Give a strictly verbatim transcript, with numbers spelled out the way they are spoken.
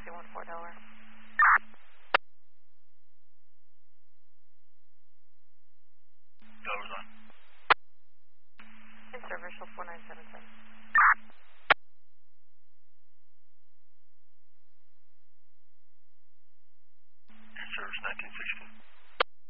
two one four Delaware. Delaware's on. In service, four nine seven seven. In service, nineteen sixteen.